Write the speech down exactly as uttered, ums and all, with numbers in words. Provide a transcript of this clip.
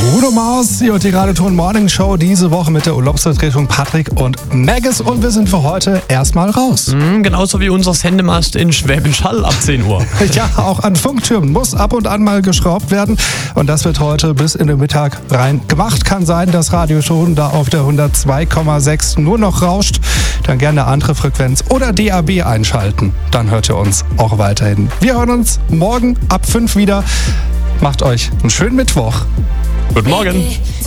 Bruno Mars, hier und die Radioton Morning Show diese Woche mit der Urlaubsvertretung Patrick und Maggis und wir sind für heute erstmal raus. Mhm, genauso wie unser Sendemast in Schwäbisch Hall ab zehn Uhr. Ja, auch an Funktürmen muss ab und an mal geschraubt werden und das wird heute bis in den Mittag rein gemacht. Kann sein, dass Radioton da auf der hundertzwei Komma sechs nur noch rauscht. Dann gerne eine andere Frequenz oder D A B einschalten. Dann hört ihr uns auch weiterhin. Wir hören uns morgen ab fünf wieder. Macht euch einen schönen Mittwoch. Guten Morgen.